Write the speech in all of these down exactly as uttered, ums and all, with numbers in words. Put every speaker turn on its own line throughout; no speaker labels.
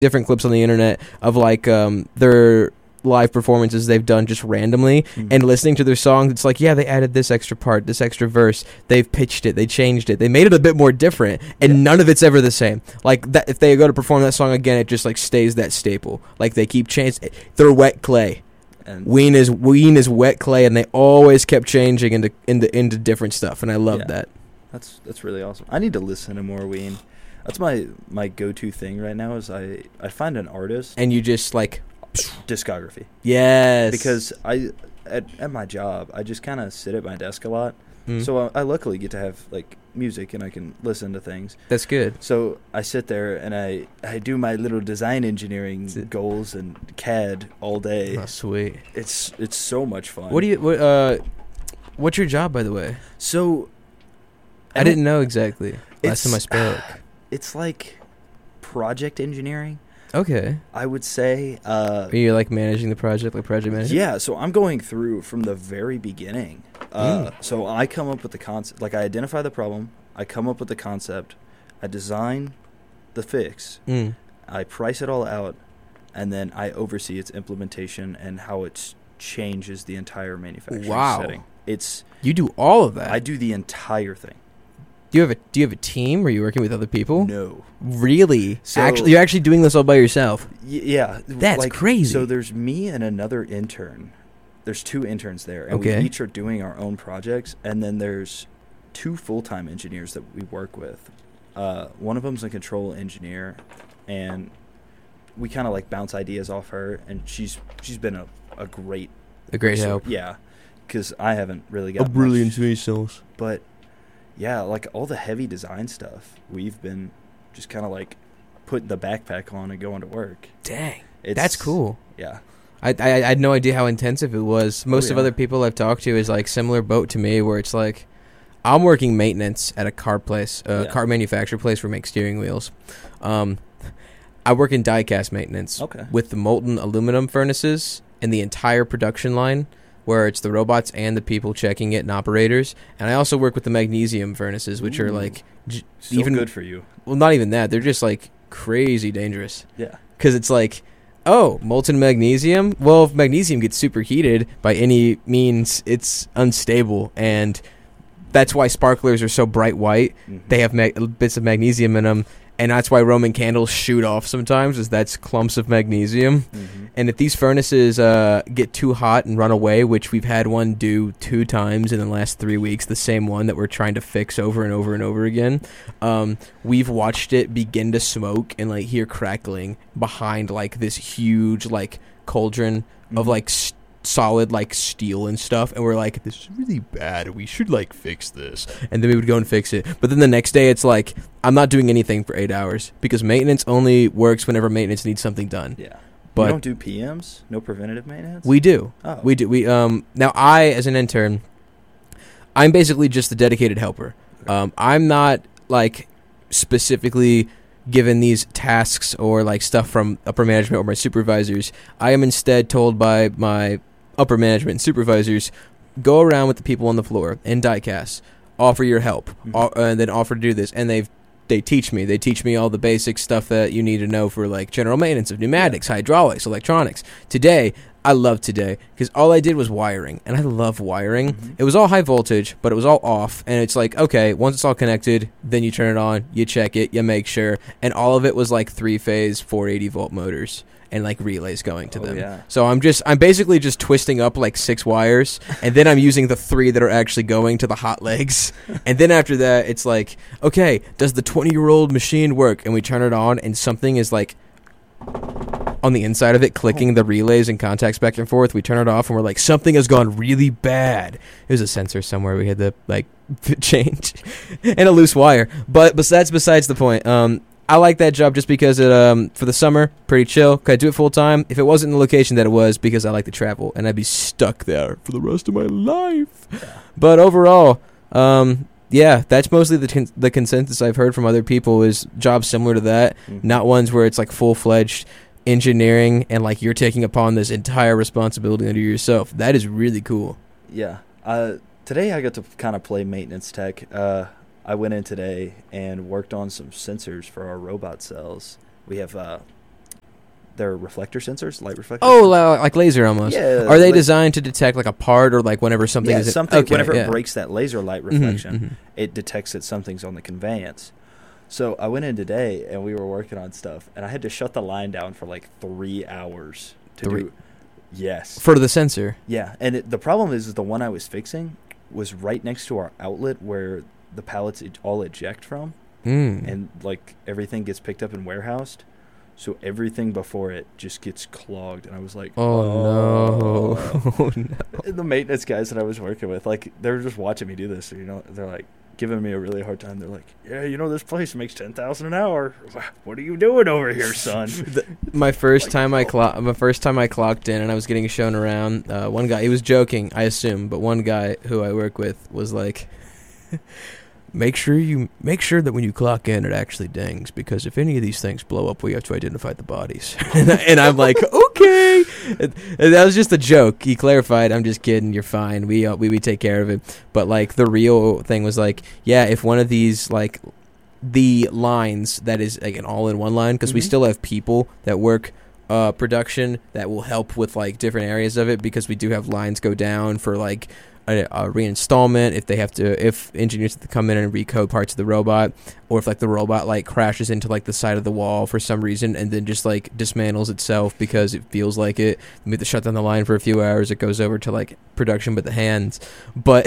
different clips on the internet of like um their live performances they've done just randomly, mm-hmm. and listening to their songs, it's like, yeah, they added this extra part, this extra verse, they've pitched it, they changed it, they made it a bit more different, and yeah. none of it's ever the same. Like that, if they go to perform that song again, it just like stays that staple. Like they keep changing. They're Wet Clay. And Ween is Ween is Wet Clay, and they always kept changing into into into different stuff, and I love yeah. that.
That's that's really awesome. I need to listen to more Ween. That's my my go-to thing right now. Is I I find an artist
and you just like
discography.
Yes.
Because I at, at my job, I just kind of sit at my desk a lot.
Mm.
So I, I luckily get to have like music and I can listen to things.
That's good.
So I sit there and I, I do my little design engineering goals and C A D all day.
Oh, sweet.
It's it's so much fun.
What do you what uh what's your job, by the way?
So
I, I didn't know exactly last time I spoke.
It's like project engineering.
Okay.
I would say. Uh,
Are you like managing the project, like project manager?
Yeah. So I'm going through from the very beginning. Uh, mm. So I come up with the concept. Like I identify the problem. I come up with the concept. I design the fix.
Mm.
I price it all out, and then I oversee its implementation and how it changes the entire manufacturing
wow.
setting. It's
you do all of that.
I do the entire thing.
Do you have a Do you have a team? Are you working with other people?
No.
Really?
So,
actually, you're actually doing this all by yourself?
Y- yeah.
That's
like,
crazy.
So there's me and another intern. There's two interns there, and
okay.
we each are doing our own projects. And then there's two full-time engineers that we work with. Uh, one of them's a control engineer, and we kind of like bounce ideas off her. And she's she's been a, a great
a great
so,
help.
Yeah, because I haven't really got
a brilliant
much,
resource.
But yeah, like all the heavy design stuff, we've been just kind of like putting the backpack on and going to work.
Dang,
it's,
that's cool.
Yeah.
I, I I had no idea how intensive it was. Most
oh, yeah.
of other people I've talked to is like similar boat to me, where it's like I'm working maintenance at a car place, a uh,
yeah.
car manufacturer place where we make steering wheels. Um, I work in die-cast maintenance
okay.
with the molten aluminum furnaces and the entire production line, where it's the robots and the people checking it and operators. And I also work with the magnesium furnaces, which
Ooh.
are like j-
so
even
good for you.
Well, not even that. They're just like crazy dangerous.
Yeah.
Because it's like, oh, molten magnesium? Well, if magnesium gets superheated by any means, it's unstable. And that's why sparklers are so bright white.
Mm-hmm.
They have mag- bits of magnesium in them. And that's why Roman candles shoot off sometimes, is that's clumps of magnesium.
Mm-hmm.
And if these furnaces uh, get too hot and run away, which we've had one do two times in the last three weeks, the same one that we're trying to fix over and over and over again, um, we've watched it begin to smoke and like hear crackling behind like this huge like cauldron mm-hmm. of like st- solid like steel and stuff, and we're like, this is really bad, we should like fix this, and then we would go and fix it. But then the next day it's like, I'm not doing anything for eight hours because maintenance only works whenever maintenance needs something done.
Yeah.
But
you don't do P Ms? No preventative maintenance?
We do.
Oh.
We do. We um now I as an intern, I'm basically just a dedicated helper. Um I'm not like specifically given these tasks or like stuff from upper management or my supervisors. I am instead told by my upper management and supervisors, go around with the people on the floor in diecast, offer your help, mm-hmm. o- and then offer to do this. And they've they teach me. They teach me all the basic stuff that you need to know for like general maintenance of pneumatics, yeah. hydraulics, electronics. Today, I love today because all I did was wiring, and I love wiring. Mm-hmm. It was all high voltage, but it was all off, and it's like, okay, once it's all connected, then you turn it on, you check it, you make sure, and all of it was like three-phase, four eighty volt motors and like relays going to
oh,
them.
Yeah.
So I'm just, I'm basically just twisting up like six wires, and then I'm using the three that are actually going to the hot legs, and then after that, it's like, okay, does the twenty-year-old machine work? And we turn it on, and something is like on the inside of it, clicking the relays and contacts back and forth. We turn it off, and we're like, something has gone really bad. There's a sensor somewhere we had to like change, and a loose wire. But but that's besides the point. Um, I like that job just because it um for the summer, pretty chill. Could I do it full time? If it wasn't the location that it was, because I like to travel, and I'd be stuck there for the rest of my life.
Yeah.
But overall, um. Yeah, that's mostly the con- the consensus I've heard from other people is jobs similar to that,
mm-hmm.
not ones where it's like full-fledged engineering and like you're taking upon this entire responsibility under yourself. That is really cool.
Yeah. Uh, today I got to kind of play maintenance tech. Uh, I went in today and worked on some sensors for our robot cells. We have uh, they're reflector sensors, light reflectors.
Oh, la- like laser almost.
Yeah.
Are they
like-
designed to detect like a part or like whenever something
yeah,
is
something.
okay,
whenever
yeah.
it breaks that laser light
Mhm,
reflection,
mhm.
it detects that something's on the conveyance. So I went in today and we were working on stuff, and I had to shut the line down for like three hours to
Three-
do. Yes.
For the sensor.
Yeah, and it, the problem is, is the one I was fixing was right next to our outlet where the pallets e- all eject from,
Mm.
and like everything gets picked up and warehoused. So everything before it just gets clogged, and I was like,
oh, no.
"Oh."
Oh, no.
And the maintenance guys that I was working with, like, they were just watching me do this. You know, they're like giving me a really hard time. They're like, "Yeah, you know, this place makes ten thousand an hour. What are you doing over here, son?"
My first
Like,
time I
oh.
clo- my first time I clocked in and I was getting shown around. Uh, one guy, he was joking, I assume, but one guy who I work with was like, "Make sure you make sure that when you clock in, it actually dings, because if any of these things blow up, we have to identify the bodies." and, I, and I'm like, "Okay." And, and that was just a joke. He clarified, "I'm just kidding. You're fine. We uh, we we take care of it." But like the real thing was like, yeah, if one of these like the lines that is like an all-in-one line, because we
Mhm.
still have people that work uh, production that will help with like different areas of it, because we do have lines go down for like a, a reinstallment if they have to, if engineers have to come in and recode parts of the robot, or if like the robot like crashes into like the side of the wall for some reason and then just like dismantles itself because it feels like it. We have to shut down the line for a few hours. It goes over to like production with the hands. But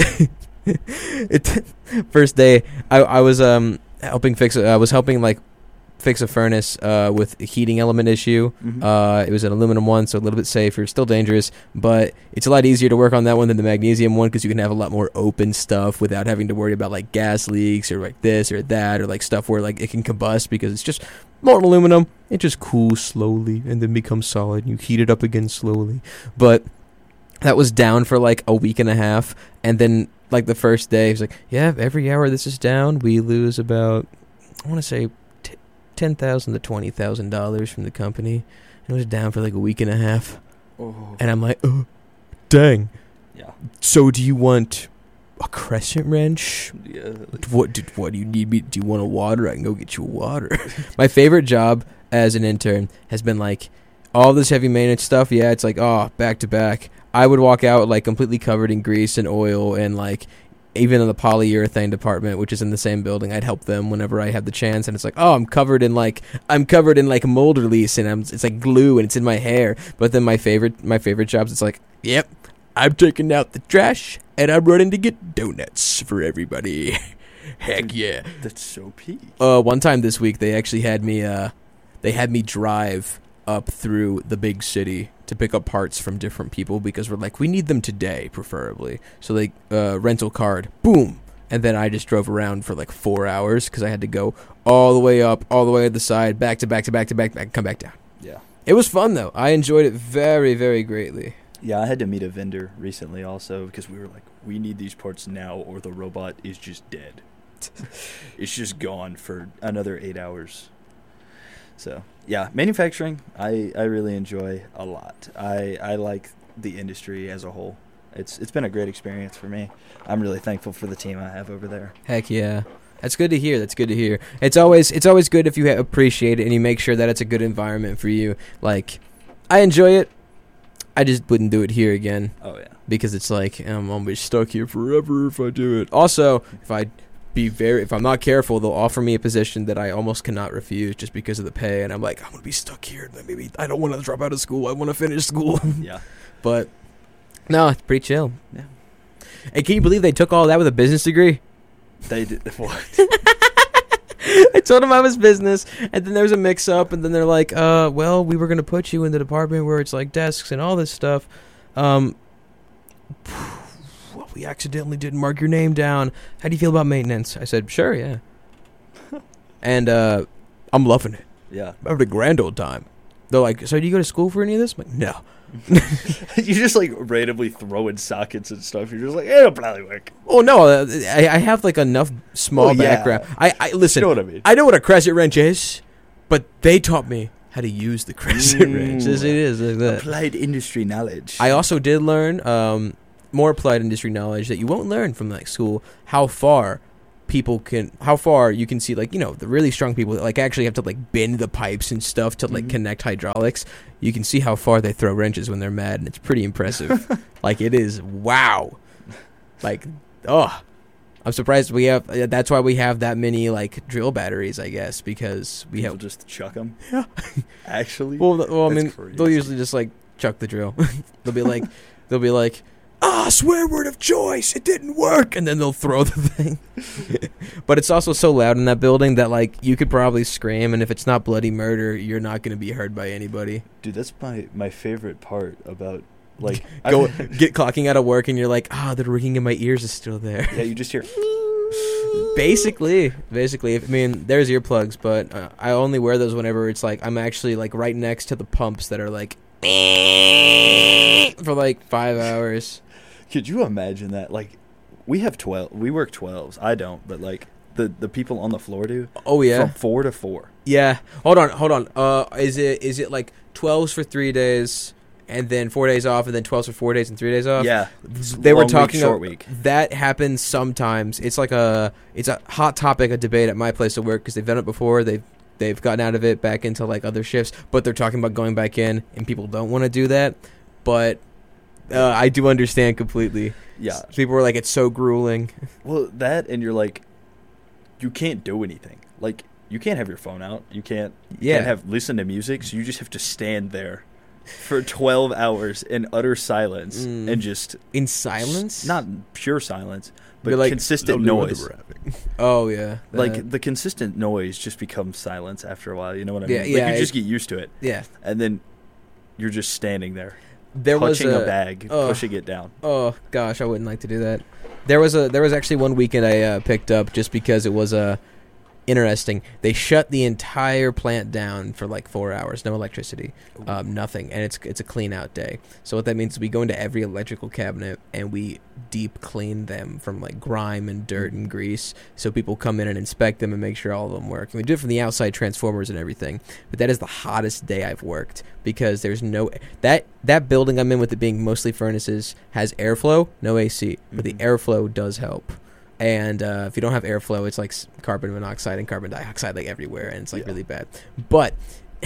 it first day I, I was um helping fix I was helping like fix a furnace uh with a heating element issue.
Mhm.
Uh, it was an aluminum one, so a little bit safer. Still dangerous, but it's a lot easier to work on that one than the magnesium one, because you can have a lot more open stuff without having to worry about like gas leaks or like this or that, or like stuff where like it can combust because it's just molten aluminum. It just cools slowly and then becomes solid. And you heat it up again slowly. But that was down for like a week and a half, and then like the first day, he was like, "Yeah, every hour this is down, we lose about, I want to say, t- ten thousand to twenty thousand dollars from the company." And it was down for like a week and a half,
Oh.
and I'm like, "Oh, dang!
Yeah.
So do you want a crescent wrench?
Yeah.
What do, what do you need me? Do you want a water? I can go get you a water." My favorite job as an intern has been like all this heavy maintenance stuff. Yeah, it's like, oh, back to back. I would walk out like completely covered in grease and oil, and like even in the polyurethane department, which is in the same building, I'd help them whenever I had the chance. And it's like, oh, I'm covered in like I'm covered in like mold release, and I'm it's like glue, and it's in my hair. But then my favorite my favorite jobs, it's like, yep, I'm taking out the trash and I'm running to get donuts for everybody. Heck yeah.
That's so peak.
Uh, one time this week, they actually had me. Uh, they had me drive up through the big city to pick up parts from different people, because we're like, we need them today, preferably. So like, uh, rental card, boom, and then I just drove around for like four hours because I had to go all the way up, all the way to the side, back to back to back to back, back, come back down.
Yeah.
It was fun though. I enjoyed it very, very greatly.
Yeah, I had to meet a vendor recently also, because we were like, we need these parts now or the robot is just dead. It's just gone for another eight hours. So, yeah, manufacturing, I, I really enjoy a lot. I, I like the industry as a whole. It's It's been a great experience for me. I'm really thankful for the team I have over there.
Heck yeah. That's good to hear. That's good to hear. It's always it's always good if you ha- appreciate it and you make sure that it's a good environment for you. Like, I enjoy it. I just wouldn't do it here again,
Oh, yeah.
because it's like, I'm gonna be stuck here forever if I do it. Also, if I be very if I'm not careful, they'll offer me a position that I almost cannot refuse just because of the pay, and I'm like, I'm gonna be stuck here. Maybe I don't want to drop out of school. I want to finish school.
Yeah.
But no, it's pretty chill.
Yeah.
And can you believe they took all that with a business degree?
They did. What?
I told them I was business, and then there was a mix-up, and then they're like, uh, well, we were going to put you in the department where it's like desks and all this stuff. Um, well, we accidentally didn't mark your name down. How do you feel about maintenance? I said, sure, yeah. And uh, I'm loving it.
Yeah.
I'm having a grand old time. They're like, so do you go to school for any of this? I'm like, no.
You just like randomly throw in sockets and stuff. You're just like, it'll probably work.
Oh, no, uh, I, I have like enough small
Well, yeah.
background. I, I Listen,
You know what I mean?
I know what a crescent wrench is, but they taught me how to use the crescent
Mm.
wrench. As it is like that.
Applied industry knowledge.
I also did learn um, more applied industry knowledge that you won't learn from like school. How far people can, how far you can see, like, you know, the really strong people that, like, actually have to, like, bend the pipes and stuff to, like,
Mhm.
connect hydraulics. You can see how far they throw wrenches when they're mad, and it's pretty impressive. Like, it is, wow. Like, oh, I'm surprised we have, uh, that's why we have that many, like, drill batteries, I guess, because we
People
have,
just chuck them.
Yeah.
Actually,
well, th- well I
That's
mean,
crazy.
they'll usually just, like, chuck the drill. They'll be like, they'll be like, ah, swear word of choice, it didn't work, and then they'll throw the thing. But it's also so loud in that building that, like, you could probably scream, and if it's not bloody murder, you're not going to be heard by anybody.
dude, that's my my favorite part about like
Go
I-
get clocking out of work, and you're like, ah, the ringing in my ears is still there.
yeah, you just hear.
Basically, basically, if, I mean, there's earplugs, but uh, I only wear those whenever it's like I'm actually like right next to the pumps that are like for like five hours.
Could you imagine that? Like, we have twelve. We work twelves. I don't, but like the the people on the floor do.
Oh yeah,
From four to four.
yeah. Hold on, hold on. Uh, is it is it like twelves for three days, and then four days off, and then twelves for four days and three days off?
Yeah,
They were
Long week,
talking
short
a-
week.
That happens sometimes. It's like a it's a hot topic of debate at my place of work because they've done it before. They've they've gotten out of it back into like other shifts, but they're talking about going back in, and people don't want to do that. But uh, I do understand completely.
Yeah.
People were like, it's so grueling.
Well, that and you're like, you can't do anything. Like, you can't have your phone out. You can't. You
Yeah.
Can't have listen to music. So you just have to stand there for twelve hours in utter silence
Mm.
and just
In silence?
not pure silence, but
You're like,
consistent
"Tell me what
noise.
we're having." Oh, yeah.
Like
That-
the consistent noise just becomes silence after a while. You know what I
Yeah,
mean?
yeah,
Like you
it-
just get used to it,
yeah.
and then you're just standing there,
There was
touching a,
a
bag,
oh.
pushing it down.
Oh gosh, I wouldn't like to do that. There was a there was actually one weekend I uh, picked up just because it was uh, interesting. They shut the entire plant down for like four hours, no electricity, um, nothing, and it's it's a clean out day. So what that means is we go into every electrical cabinet and we deep clean them from like grime and dirt and grease. So people come in and inspect them and make sure all of them work. And we do it from the outside, transformers and everything. But that is the hottest day I've worked because there's no that that building I'm in with it being mostly furnaces has airflow, no A C, but the
Mhm.
airflow does help. And uh, if you don't have airflow, it's like s- carbon monoxide and carbon dioxide like everywhere, and it's like
Yeah.
really bad. But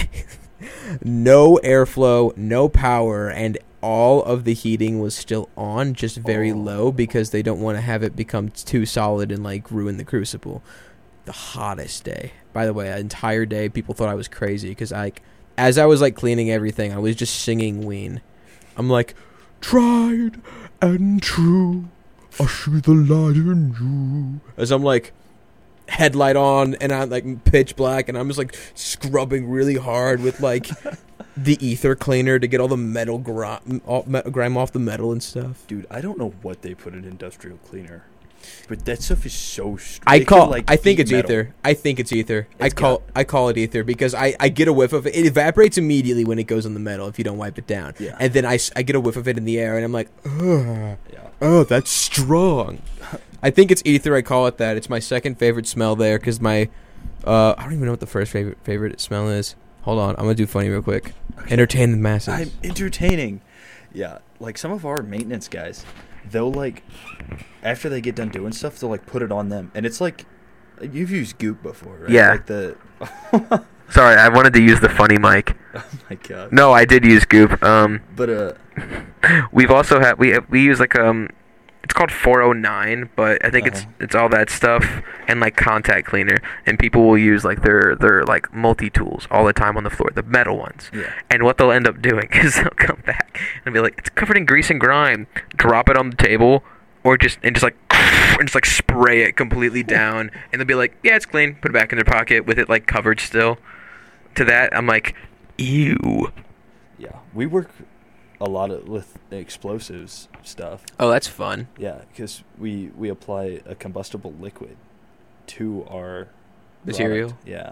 no airflow, no power, and all of the heating was still on, just very
Oh.
low because they don't want to have it become too solid and like ruin the crucible. The hottest day. By the way, an entire day, people thought I was crazy because I, as I was like cleaning everything, I was just singing Ween. I'm like, tried and true, I see the light in you. As I'm like, headlight on, and I'm like pitch black, and I'm just like scrubbing really hard with like the ether cleaner to get all the metal grime, all, me- grime off the metal and stuff.
Dude, I don't know what they put in industrial cleaner, but that stuff is so. Str-
I
they could,
call.
like,
I think
eat
it's
metal.
ether. I think it's ether. I
It's
call.
got-
I call it ether because I, I get a whiff of it. It evaporates immediately when it goes on the metal if you don't wipe it down.
Yeah.
And then I, s- I get a whiff of it in the air, and I'm like, ugh.
Yeah.
Oh, that's strong. I think it's ether. I call it that. It's my second favorite smell there because my, uh, I don't even know what the first favorite favorite smell is. Hold on, I'm gonna do funny real quick. Entertain the masses.
I'm entertaining. Yeah, like some of our maintenance guys, they'll like, after they get done doing stuff, they'll like put it on them, and it's like, you've used Goop before, right?
Yeah.
Like the.
Sorry, I wanted to use the funny mic.
Oh my god.
No, I did use Goop. Um,
But uh,
we've also had we we use like um, it's called four oh nine, but I think it's
Uh-huh.
it's all that stuff and like contact cleaner, and people will use like their their like multi tools all the time on the floor, the metal ones.
yeah.
And what they'll end up doing is they'll come back and be like, it's covered in grease and grime. Drop it on the table, or just and just like and just like spray it completely down, and they'll be like, yeah, it's clean. Put it back in their pocket with it like covered still. To that, I'm like, ew.
Yeah, we work a lot of with explosives stuff.
oh, that's fun.
Yeah, because we we apply a combustible liquid to our
Material?
product. Yeah,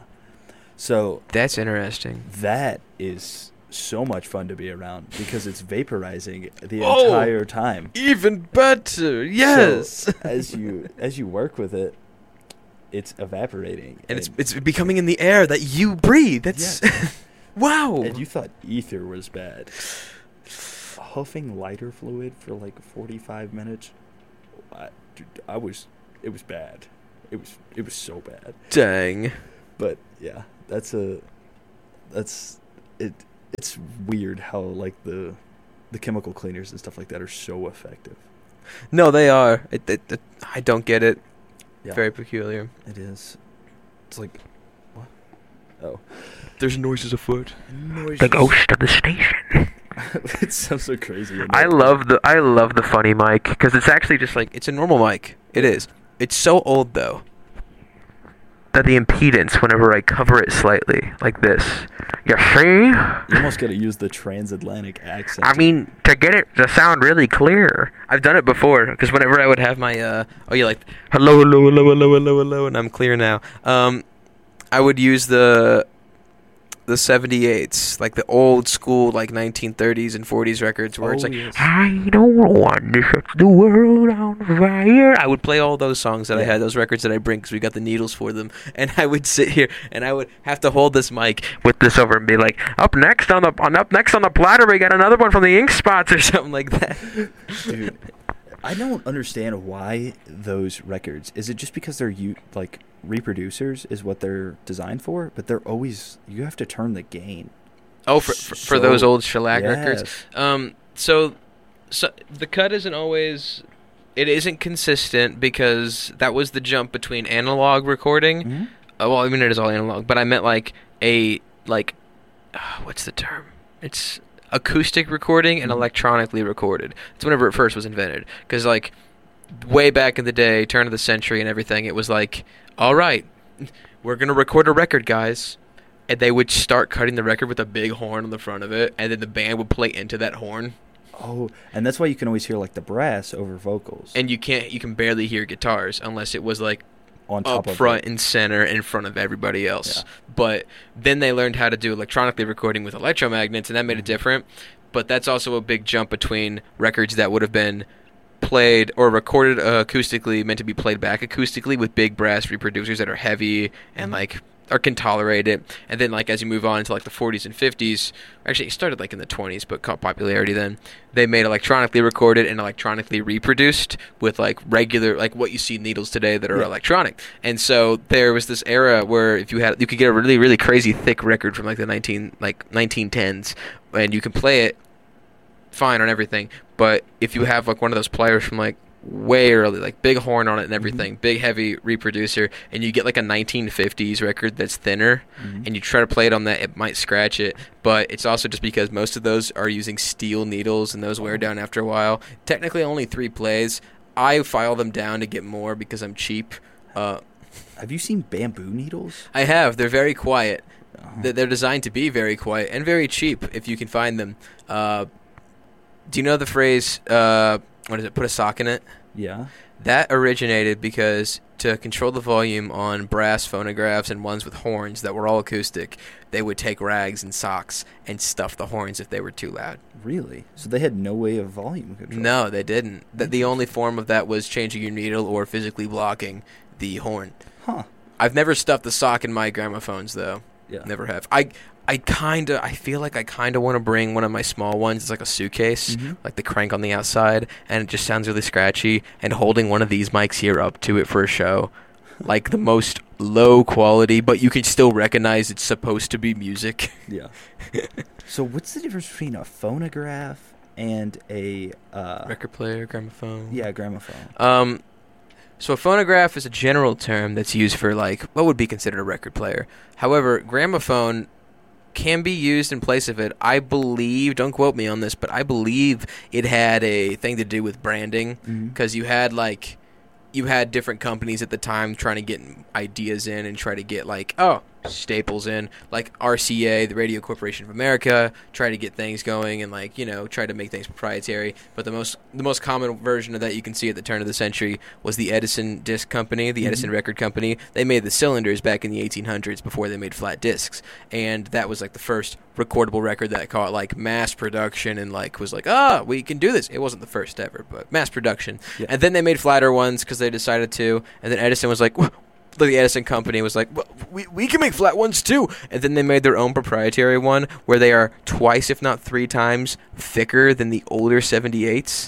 so
That's interesting.
that is so much fun to be around because it's vaporizing the
Oh!
entire time.
Even better.
So, as you as you work with it, it's evaporating,
and it's it's becoming in the air that you breathe. That's wow.
and you thought ether was bad. Huffing lighter fluid for like forty-five minutes, I, dude, I was, it was bad. It was it was so bad.
Dang.
But yeah, that's a that's it. It's weird how like the the chemical cleaners and stuff like that are so effective.
No, they are. It, it, it, I don't get it.
Yeah,
Very peculiar.
it is. It's like what? Oh,
There's noises afoot.
The ghost of the station.
It sounds so crazy.
I love the I love the funny mic because it's actually just like
It's a normal mic. It is. It's so old though.
that the impedance whenever I cover it slightly like this. You see?
You almost got to use the transatlantic accent.
I mean, to get it to sound really clear.
I've done it before because whenever I would have my uh oh yeah like hello hello hello hello hello hello and I'm clear now. Um, I would use the the seventy-eights, like the old school like nineteen thirties and forties records where it's
Oh,
like
yes.
I don't want to set the world on fire.
I would play all those songs that I
Yeah.
had, those records that I bring because we got the needles for them, and I would sit here and I would have to hold this mic
With this over and be like, up next on the on up next on the platter, we got another one from the Ink Spots or
or
something.
something like that.
Dude, I don't understand why those records. Is it just because they're you like reproducers is what they're designed for? But they're always you have to turn the gain.
Oh, for for, for those
So-
old shellac records.
Yes.
Um, so, so the cut isn't always, it isn't consistent because that was the jump between analog recording.
Mhm.
Uh, well, I mean it is all analog, but I meant like a like, uh, what's the term? It's acoustic recording and
Mhm.
electronically recorded. It's whenever it first was invented, because like way back in the day, turn of the century and everything, it was like, all right, we're gonna record a record, guys. And they would start cutting the record with a big horn on the front of it, and then the band would play into that horn.
Oh, and that's why you can always hear like the brass over vocals
And you can't, you can barely hear guitars unless it was like
on top
up
of
front
it.
and center in front of everybody else.
Yeah.
But then they learned how to do electronically recording with electromagnets, and that made it
Mhm.
different. But that's also a big jump between records that would have been played or recorded uh, acoustically, meant to be played back acoustically with big brass reproducers that are heavy and like or can tolerate it. And then like as you move on into like the forties and fifties, actually it started like in the twenties but caught popularity then, they made electronically recorded and electronically reproduced with like regular, like what you see needles today that are
Yeah.
electronic. And so there was this era where if you had, you could get a really really crazy thick record from like the nineteen like nineteen tens and you can play it fine on everything, but if you have like one of those players from like way early, like big horn on it and everything,
Mm-hmm.
big heavy reproducer, and you get like a nineteen fifties record that's thinner,
Mhm.
and you try to play it on that, it might scratch it. But it's also just because most of those are using steel needles, and those wear down after a while. Technically, only three plays. I file them down to get more because I'm cheap. Uh,
Have you seen bamboo needles?
I have. They're very quiet.
Uh-huh.
Th- They're designed to be very quiet and very cheap if you can find them. Uh, do you know the phrase, uh, what is it, put a sock in it?
Yeah.
That originated because to control the volume on brass phonographs and ones with horns that were all acoustic, they would take rags and socks and stuff the horns if they were too loud.
Really? So they had no way of volume control.
No, they didn't. The, the only form of that was changing your needle or physically blocking the horn.
Huh.
I've never stuffed the sock in my gramophones, though.
Yeah.
Never have. I I kind of, I feel like I kind of want to bring one of my small ones. It's like a suitcase,
Mhm.
like the crank on the outside, and it just sounds really scratchy. And holding one of these mics here up to it for a show, like the most low quality, but you can still recognize it's supposed to be music.
Yeah. So what's the difference between a phonograph and a uh,
Record player, gramophone.
yeah, gramophone?
Um, so a phonograph is a general term that's used for like what would be considered a record player. However, gramophone can be used in place of it. I believe, don't quote me on this, but I believe it had a thing to do with branding
Mhm.
because you had like you had different companies at the time trying to get ideas in and try to get like oh staples in, like R C A, the Radio Corporation of America, try to get things going and like you know try to make things proprietary. But the most the most common version of that you can see at the turn of the century was the Edison Disc Company, the
Mhm.
Edison Record Company. They made the cylinders back in the eighteen hundreds before they made flat discs, and that was like the first recordable record that caught like mass production and like was like ah we can do this. It wasn't the first ever, but mass production.
Yeah.
And then they made flatter ones because they decided to, and then Edison was like. The Edison company was like, well, we, we can make flat ones too. And then they made their own proprietary one where they are twice, if not three times, thicker than the older seventy-eights.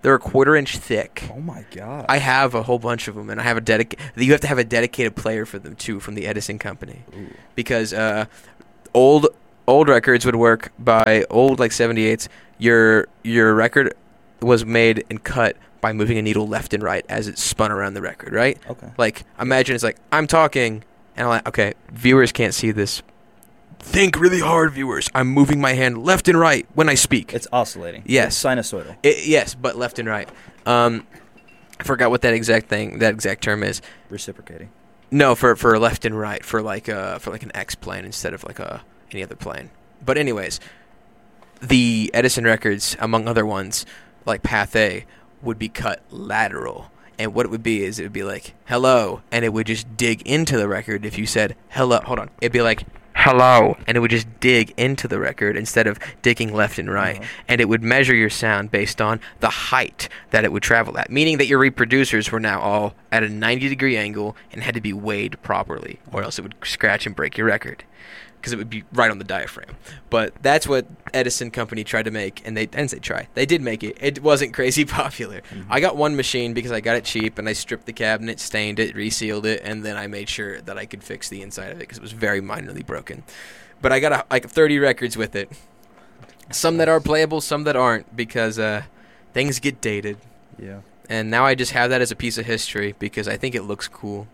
They're a quarter inch thick.
Oh my god.
I have a whole bunch of them, and I have a dedic. You have to have a dedicated player for them too, from the Edison Company,
Ooh.
because uh, old old records would work by old like seventy-eights. Your your record was made and cut by moving a needle left and right as it spun around the record, right?
Okay.
Like, imagine it's like, I'm talking, and I'm like, okay, viewers can't see this. Think really hard, viewers. I'm moving my hand left and right when I speak.
It's oscillating.
Yes.
It's sinusoidal.
It, yes, but left and right. Um, I forgot what that exact thing, that exact term is.
Reciprocating.
No, for for left and right, for like uh for like an X plane instead of like a any other plane. But anyways, the Edison records, among other ones, like Path A, would be cut lateral. And what it would be is it would be like, hello, and it would just dig into the record if you said hello. Hold on. It'd be like, hello, and it would just dig into the record instead of digging left and right.
Uh-huh.
And it would measure your sound based on the height that it would travel at, meaning that your reproducers were now all at a ninety degree angle and had to be weighed properly, or else it would scratch and break your record, because it would be right on the diaphragm. But that's what Edison Company tried to make, and they didn't say try. They did make it. It wasn't crazy popular.
Mm-hmm.
I got one machine because I got it cheap, and I stripped the cabinet, stained it, resealed it, and then I made sure that I could fix the inside of it because it was very minorly broken. But I got a, like thirty records with it. Some that are playable, some that aren't, because uh, things get dated.
Yeah.
And now I just have that as a piece of history because I think it looks cool.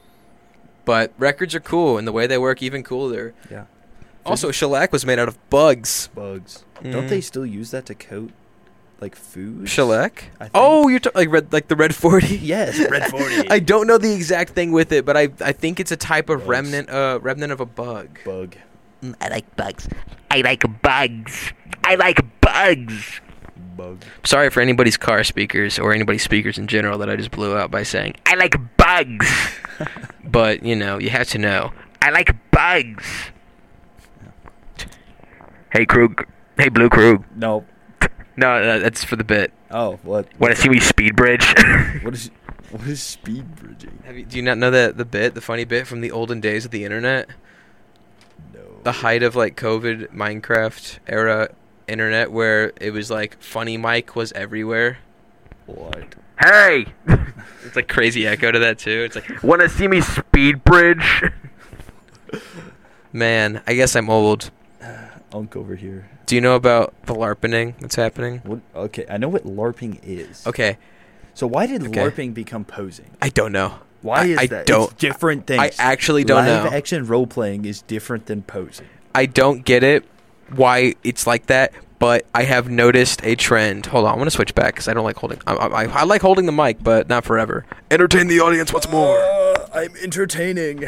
But records are cool, and the way they work, even cooler.
Yeah.
Also, shellac was made out of bugs.
Bugs.
Mm.
Don't they still use that to coat, like, food?
Shellac?
I think.
Oh, you're t- like red, like the red forty.
Yes, red forty.
I don't know the exact thing with it, but I I think it's a type of
Bugs.
remnant uh remnant of a bug.
Bug.
Mm, I like bugs. I like bugs. I like bugs.
Bug.
Sorry for anybody's car speakers or anybody's speakers in general that I just blew out by saying,
I like bugs.
but you know, you have to know.
I like bugs. Hey, Krug. Hey, Blue Krug.
No.
No, uh, that's for the bit.
Oh, what?
Want to see me speed bridge?
What is what is speed bridging?
Have you, do you not know that the bit, the funny bit from the olden days of the internet?
No.
The height of like COVID Minecraft era internet, where it was like funny Mike was everywhere.
What?
Hey,
It's like crazy echo to that too. It's like,
want to see me speed bridge?
man, I guess I'm old.
Unk over here.
Do you know about the LARPing that's happening?
What? Okay, I know what LARPing is.
Okay,
So why did
Okay.
LARPing become posing?
I don't know.
Why
I-
is
I
that?
don't-
It's different things.
I actually don't
Live
know.
action role playing is different than posing.
I don't get it, why it's like that, but I have noticed a trend. Hold on, I'm gonna switch back because I don't like holding. I, I, I like holding the mic, but not forever. Entertain the audience once more.
Uh, I'm entertaining.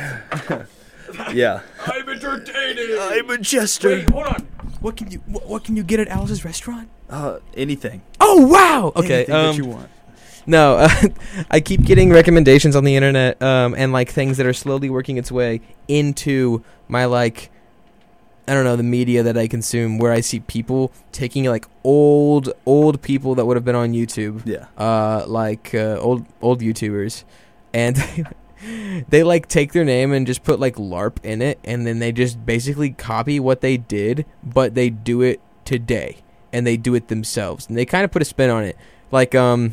Yeah.
I'm entertaining.
I'm a jester.
hold on. What can you what, what can you get at Alice's restaurant?
Uh, anything.
Oh wow. Okay.
Anything
um,
that you want.
No, uh, I keep getting recommendations on the internet, um, and like things that are slowly working its way into my like, I don't know, the media that I consume, where I see people taking like old, old people that would have been on YouTube,
Yeah.
uh, like uh, old, old YouTubers, and they like take their name and just put like LARP in it, and then they just basically copy what they did, but they do it today, and they do it themselves, and they kind of put a spin on it, like um.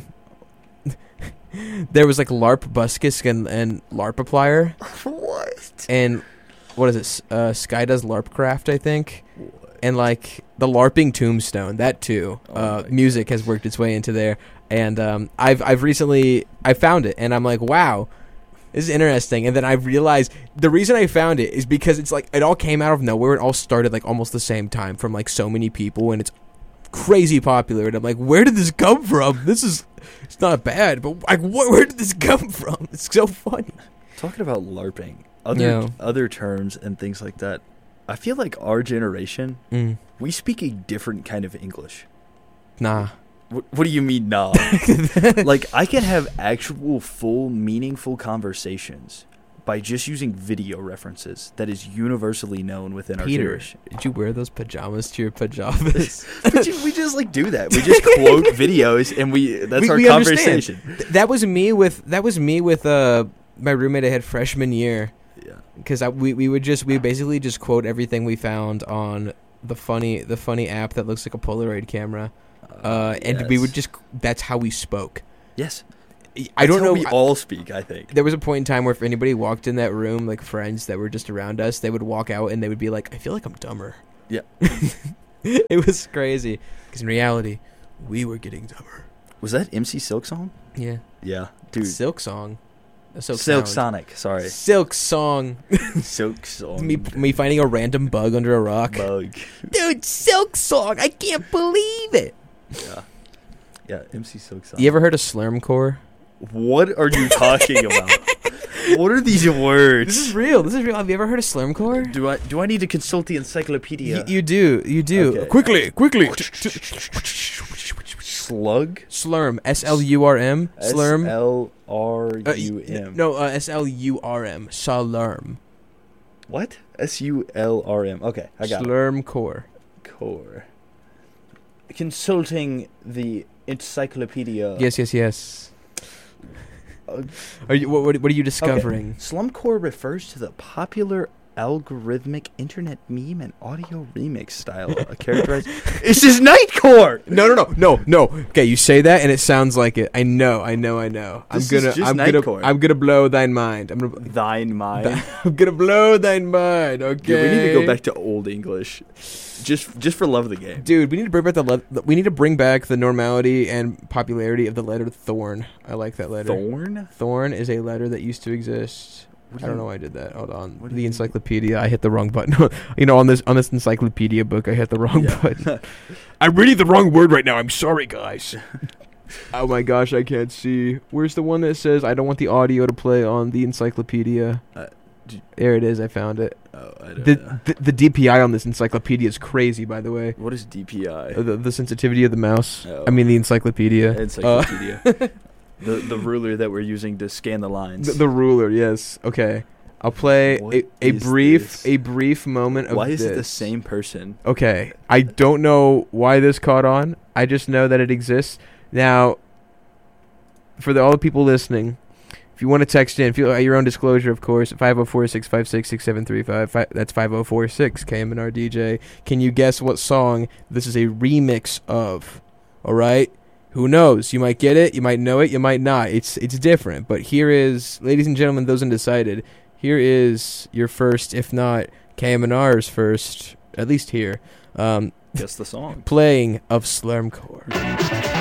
There was like LARP Buskus and, and LARPaplier.
What?
And what is it? S- Uh, Sky does LARPcraft, I think. And like the LARPing Tombstone, that too.
Oh
Uh,
my
music has worked its way into there. And um, I've I've recently I found it, and I'm like, wow, this is interesting. And then I realized the reason I found it is because it's like it all came out of nowhere. It all started like almost the same time from like so many people, and it's crazy popular. And I'm like, where did this come from? This is it's not bad, but like, what, where did this come from? It's so funny.
Talking about LARPing, other
Yeah.
other terms and things like that. I feel like our generation,
Mm.
we speak a different kind of English.
Nah.
What, what do you mean, nah? Like, I can have actual, full, meaningful conversations by just using video references that is universally known within our
Peter,
generation.
did you wear those pajamas to your pajamas?
we, just, we just like do that. We just quote videos, and we that's
We-
our
we understand.
conversation.
Th- that was me with that was me with uh my roommate I had freshman year,
Yeah.
because we we would just we basically just quote everything we found on the funny the funny app that looks like a Polaroid camera. Uh, and we would just that's how we spoke.
Yes.
I don't
That's
know.
how we
I-
all speak, I think.
There was a point in time where if anybody walked in that room, like friends that were just around us, they would walk out and they would be like, I feel like I'm dumber.
Yeah.
It was crazy. Because in reality, we were getting dumber.
Was that M C Silk Song?
Yeah.
Yeah. Dude.
Silk Song. A Silk,
Silk
sound.
Sonic, sorry.
Silk Song.
Silk Song.
me, me finding a random bug under a rock.
Bug.
Dude, Silk Song. I can't believe it.
Yeah. Yeah, M C Silk Song.
You ever heard of Slurmcore?
What are you talking about? What are these words?
This is real. This is real. Have you ever heard of Slurmcore?
Do I do I need to consult the encyclopedia?
Y- you do. You do.
Okay.
Quickly, quickly.
Slug?
Slurm. S L U R M. Slurm.
S L R
Uh,
U
y-
M.
No, uh, S L U R M. Slurm.
What? S U L R M. Okay, I got it.
Slurmcore.
Core. Consulting the encyclopedia.
Yes, yes, yes.
Uh,
Are you? What, what, what are you discovering?
Slumcore refers to the popular algorithmic internet meme and audio remix style uh, characterized. This is Nightcore.
No, no, no, no, no. Okay, you say that and it sounds like it. I know, I know, I know. I'm
This is
gonna,
just
I'm gonna,
Nightcore.
I'm gonna blow thine mind. I'm gonna,
Thine mind.
I'm gonna blow thine mind. Okay.
Dude, we need to go back to old English, just just for love of the game.
Dude, we need to bring back the le- we need to bring back the normality and popularity of the letter Thorn. I like that letter.
Thorn.
Thorn is a letter that used to exist.
What do
I don't
you-
know why I did that. Hold on.
what do
The
you-
encyclopedia. I hit the wrong button. You know, on this on this encyclopedia book, I hit the wrong
Yeah.
button. I'm reading the wrong word right now. I'm sorry, guys. Oh my gosh, I can't see. Where's the one that says I don't want the audio to play on the encyclopedia?
Uh, d-
There it is. I found it.
Oh, I don't
The,
know.
the the D P I on this encyclopedia is crazy. By the way,
What is D P I?
Uh, the, the sensitivity of the mouse.
Oh.
I mean the encyclopedia.
Encyclopedia.
Uh,
the the ruler that we're using to scan the lines.
the, the ruler. Yes. Okay. I'll play
What
a, a
is
brief
this?
a brief moment of
Why is it the
this.
same person?
Okay, I don't know why this caught on. I just know that it exists. Now, for the, all the people listening, if you want to text in, feel at your own disclosure, of course, five oh four, six five six, six seven three five. That's five oh four six, K M N R D J. Can you guess what song this is a remix of? All right? Who knows? You might get it, you might know it, you might not. It's it's different. But here is, ladies and gentlemen, those undecided, here is your first, if not K M N R's first, at least here, um,
Guess the song.
playing of Slurmcore.